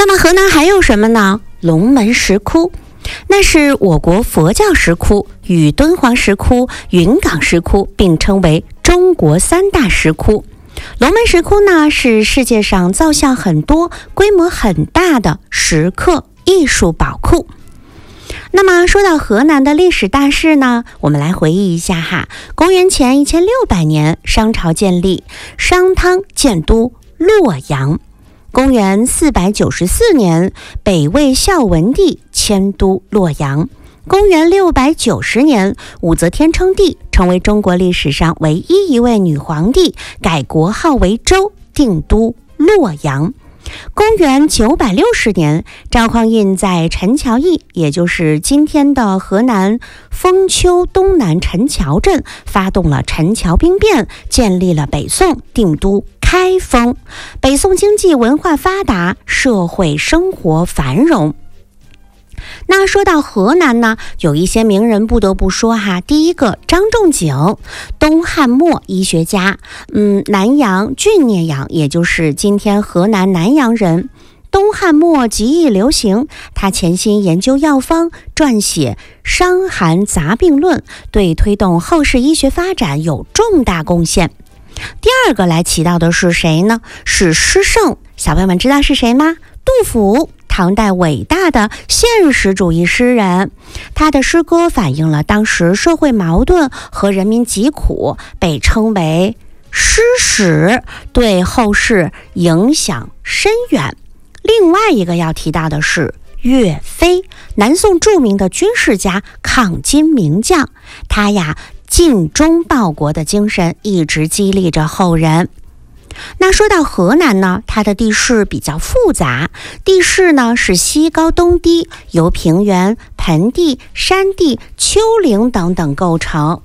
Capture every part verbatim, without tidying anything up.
那么河南还有什么呢？龙门石窟，那是我国佛教石窟，与敦煌石窟、云冈石窟并称为中国三大石窟。龙门石窟呢，是世界上造像很多、规模很大的石刻艺术宝库。那么说到河南的历史大事呢，我们来回忆一下哈。公元前一千六百年，商朝建立，商汤建都洛阳。公元四百九十四年，北魏孝文帝迁都洛阳。公元六百九十年，武则天称帝，成为中国历史上唯一一位女皇帝，改国号为周，定都洛阳。公元九百六十年，赵匡胤在陈桥驿，也就是今天的河南封丘东南陈桥镇，发动了陈桥兵变，建立了北宋，定都开封。北宋经济文化发达，社会生活繁荣。那说到河南呢，有一些名人不得不说哈。第一个，张仲景，东汉末医学家，嗯，南阳郡聂阳，也就是今天河南南阳人。东汉末疾疫流行，他潜心研究药方，撰写《伤寒杂病论》，对推动后世医学发展有重大贡献。第二个来提到的是谁呢？是诗圣，小朋友们知道是谁吗？杜甫，唐代伟大的现实主义诗人，他的诗歌反映了当时社会矛盾和人民疾苦，被称为诗史，对后世影响深远。另外一个要提到的是岳飞，南宋著名的军事家、抗金名将，他呀尽忠报国的精神一直激励着后人。那说到河南呢，它的地势比较复杂，地势呢是西高东低，由平原、盆地、山地、丘陵等等构成。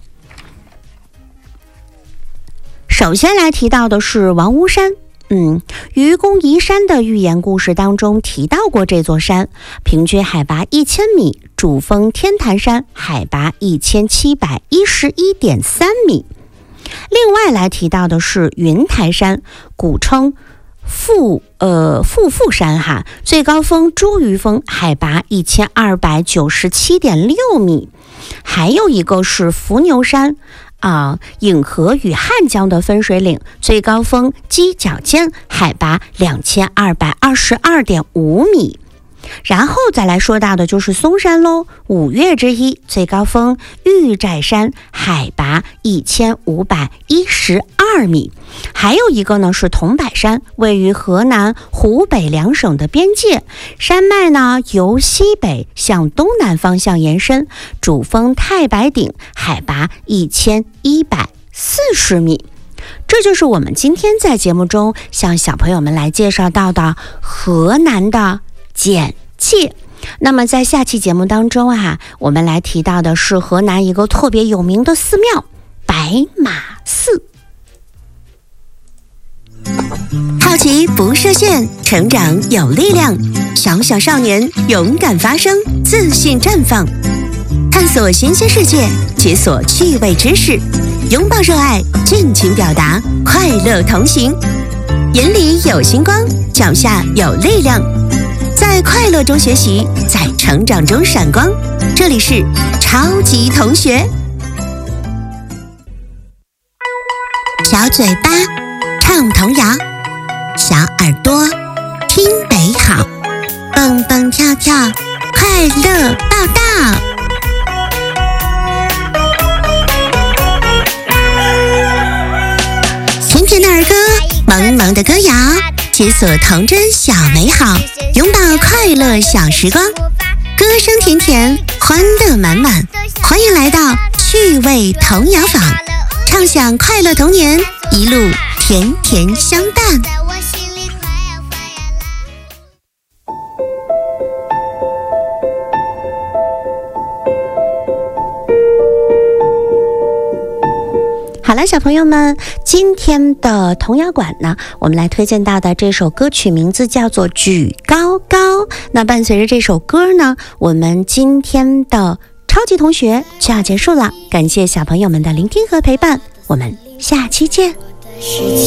首先来提到的是王屋山。嗯，愚公移山的寓言故事当中提到过这座山，平均海拔一千米，主峰天坛山海拔一千七百一十一点三米。另外来提到的是云台山，古称富呃富富山哈，最高峰茱萸峰，海拔一千二百九十七点六米。还有一个是伏牛山啊，颍河与汉江的分水岭，最高峰犄角尖，海拔两千二百二十二点五米。然后再来说到的就是嵩山喽，五岳之一，最高峰玉寨山，海拔一千五百一十二米。还有一个呢是桐柏山，位于河南、湖北两省的边界，山脉呢由西北向东南方向延伸，主峰太白顶，海拔一千一百四十米。这就是我们今天在节目中向小朋友们来介绍到的河南的简介。那么在下期节目当中啊，我们来提到的是河南一个特别有名的寺庙白马寺。好奇不设限，成长有力量，小小少年勇敢发声，自信绽放，探索新鲜世界，解锁趣味知识，拥抱热爱，尽情表达，快乐同行。眼里有星光，脚下有力量，在快乐中学习，在成长中闪光。这里是超级同学。小嘴巴唱童谣，小耳朵听美好，蹦蹦跳跳，快乐报道。甜甜的儿歌，萌萌的歌谣，解锁童真小美好，拥抱快乐小时光，歌声甜甜，欢乐满满。欢迎来到趣味童谣坊，畅享快乐童年，一路甜甜相伴。好了，小朋友们，今天的童谣馆呢，我们来推荐到的这首歌曲名字叫做《举高高》。那伴随着这首歌呢，我们今天的超级同学就要结束了，感谢小朋友们的聆听和陪伴，我们下期见。